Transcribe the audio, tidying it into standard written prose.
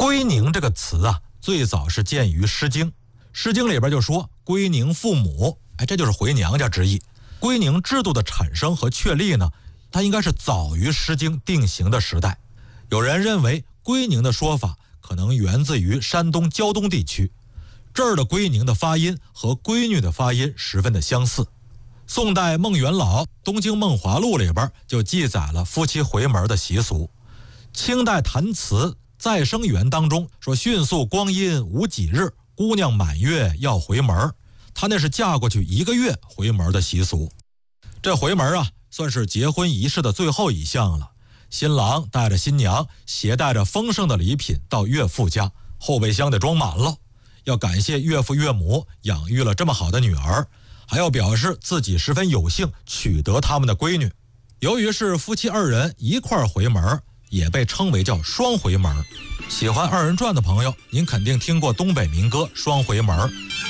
归宁这个词啊，最早是见于《诗经》，《诗经》里边就说归宁父母，这就是回娘家之意。归宁制度的产生和确立呢，它应该是早于《诗经》定型的时代。有人认为归宁的说法可能源自于山东胶东地区，这儿的归宁的发音和闺女的发音十分的相似。宋代孟元老《东京梦华录》里边就记载了夫妻回门的习俗。清代弹词再生缘当中说，迅速光阴无几日，姑娘满月要回门。她那是嫁过去1个月回门的习俗。这回门啊，算是结婚仪式的最后一项了。新郎带着新娘，携带着丰盛的礼品到岳父家，后备箱得装满了，要感谢岳父岳母养育了这么好的女儿，还要表示自己十分有幸取得他们的闺女。由于是夫妻2人一块儿回门，也被称为叫双回门。喜欢2人转的朋友，您肯定听过东北民歌《双回门》，